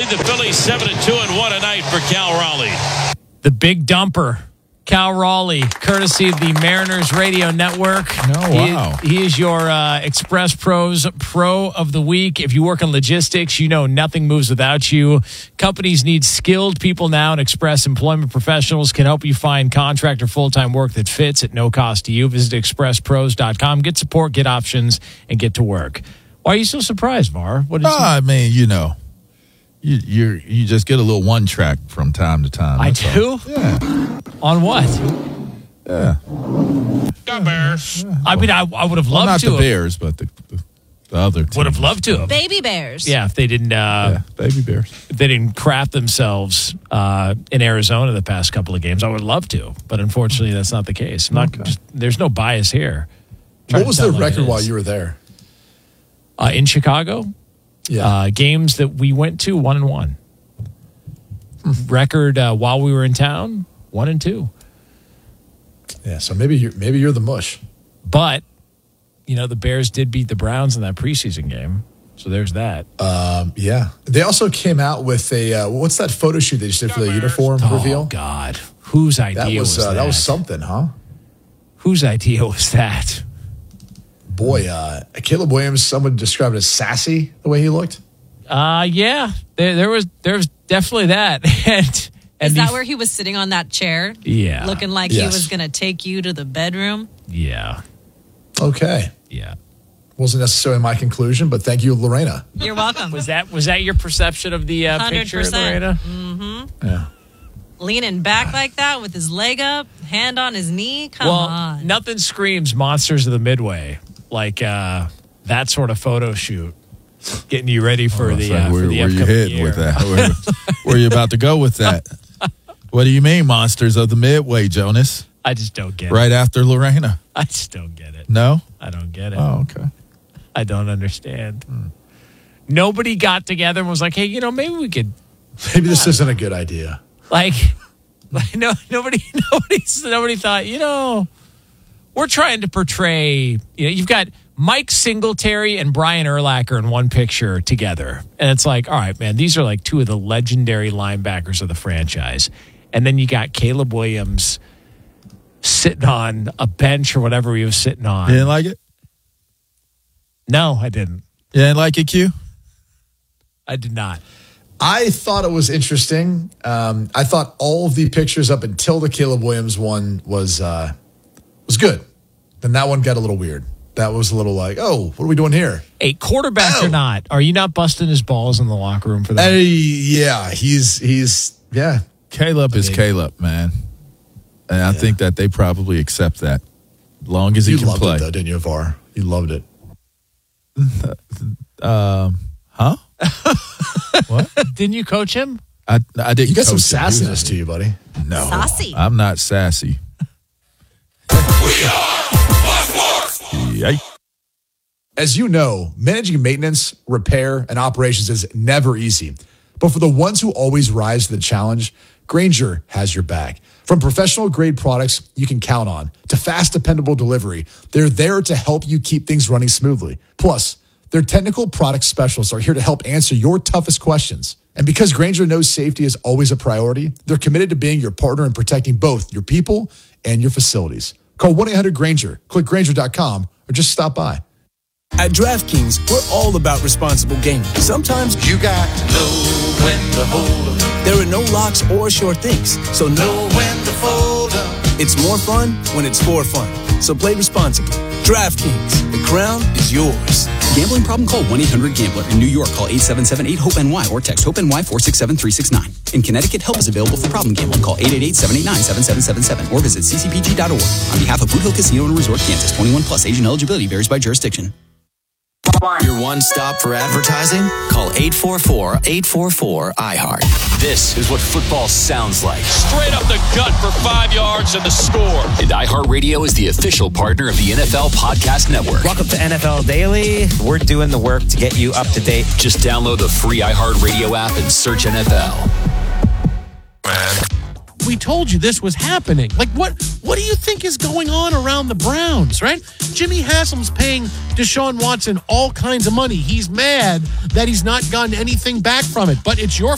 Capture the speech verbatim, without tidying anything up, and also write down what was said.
lead the Phillies seven and two and one tonight for Cal Raleigh. The big dumper, Cal Raleigh, courtesy of the Mariners Radio Network. Oh, wow. He, he is your uh, Express Pros Pro of the Week. If you work in logistics, you know nothing moves without you. Companies need skilled people now, and Express Employment Professionals can help you find contract or full-time work that fits at no cost to you. Visit express pros dot com. Get support, get options, and get to work. Why are you so surprised, Var? What did Oh, I mean, you know, you you you just get a little one track from time to time. I That's do? all. Yeah. On what? Yeah. Go Bears. I mean, I, I would have Well, loved not to. the Bears, but the, the, the other team. Would have loved to. have. Baby bears. Yeah, if they didn't. Uh, Yeah, baby Bears. if they didn't craft themselves uh, in Arizona the past couple of games. I would love to, but unfortunately, that's not the case. I'm not. Okay. Just, there's no bias here. Trying What to was tell the like it record while is. you were there? uh, in Chicago? Yeah. Uh, games that we went to, one and one. Record uh, while we were in town, one and two. yeah. So maybe you're maybe you're the mush. But you know, the Bears did beat the Browns in that preseason game, so there's that. Um, yeah. They also came out with a uh, what's that photo shoot they just did for the uniform Oh reveal? God, whose idea That was, was, uh, that? that was something, huh? Whose idea was that? Boy, uh, Caleb Williams, someone described it as sassy the way he looked. Uh yeah, there, there was there was definitely that. and and Is that the- where he was sitting on that chair? Yeah. Looking like he Yes. was going to take you to the bedroom? Yeah, Okay. yeah. Wasn't necessarily my conclusion, but thank you, Lorena. You're welcome. Was that was that your perception of the uh, picture, one hundred percent. Lorena? Yeah. Leaning back like that with his leg up, hand on his knee? Come Well, on. nothing screams Monsters of the Midway like uh, that sort of photo shoot, getting you ready for I was the like, uh, where, for the where you upcoming heading year. with that? Where, where are you about to go with that? What do you mean, Monsters of the Midway, Jonas? I just don't get Right it. after Lorena? I just don't get it. No? I don't get it. Oh, okay. I don't understand. Nobody got together and was like, "Hey, you know, maybe we could." Maybe this isn't a good idea. Like, like no, nobody, nobody, nobody thought, you know, we're trying to portray, you know, you've got Mike Singletary and Brian Urlacher in one picture together. And it's like, all right, man, these are like two of the legendary linebackers of the franchise. And then you got Caleb Williams sitting on a bench or whatever he was sitting on. You didn't like it? No, I didn't. You didn't like it, Q? I did not. I thought it was interesting. Um, I thought all of the pictures up until the Caleb Williams one was uh, was good. Then that one got a little weird. That was a little like, oh, what are we doing here? Hey, quarterback Oh. or not, are you not busting his balls in the locker room for that? Hey, yeah, he's he's yeah. Caleb is mean- Caleb, man. And I think that they probably accept that. As long as he You can loved play. it though, didn't you, Var? You loved it. Um, huh? What? Didn't you coach him? I, I didn't You got some coach him. He was- sassiness to you, buddy. No. Saucy. I'm not sassy. Yikes. As you know, managing maintenance, repair, and operations is never easy. But for the ones who always rise to the challenge, Grainger has your back. From professional grade products you can count on to fast, dependable delivery, they're there to help you keep things running smoothly. Plus, their technical product specialists are here to help answer your toughest questions. And because Grainger knows safety is always a priority, they're committed to being your partner in protecting both your people and your facilities. Call one eight hundred Grainger, click Grainger dot com, or just stop by. At DraftKings, we're all about responsible gaming. Sometimes You got to know when to hold 'em, there are no locks or sure things, so know no, when to fold 'em. it's more fun when it's for fun. So play responsibly. DraftKings, the crown is yours. Gambling problem? Call one eight hundred gambler. In New York, call eight seven seven eight hope N Y or text HOPE-NY four six seven three six nine. In Connecticut, help is available for problem gambling. Call eight eight eight seven eight nine seven seven seven seven or visit c c p g dot org. On behalf of Boot Hill Casino and Resort, Kansas, twenty-one plus, age and eligibility varies by jurisdiction. Your one stop for advertising? Call eight four four, eight four four, I heart. This is what football sounds like. Straight up the gut for five yards and the score. And iHeartRadio is the official partner of the N F L Podcast Network. Welcome to N F L Daily. We're doing the work to get you up to date. Just download the free iHeartRadio app and search N F L. We told you this was happening. Like, what what do you think is going on around the Browns, right? Jimmy Haslam's paying Deshaun Watson all kinds of money. He's mad that he's not gotten anything back from it, but it's your